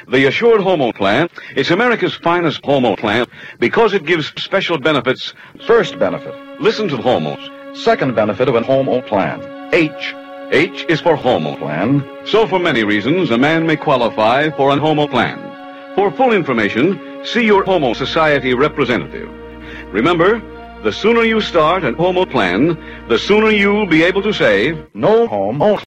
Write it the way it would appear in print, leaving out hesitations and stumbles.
The Assured Homo Plan is America's finest homo plan because it gives special benefits. First benefit. Listen to the homos. Second benefit of an homo plan. H. H is for homo plan. So for many reasons, a man may qualify for an homo plan. For full information, see your Homo Society representative. Remember, the sooner you start an homo plan, the sooner you'll be able to say, No homo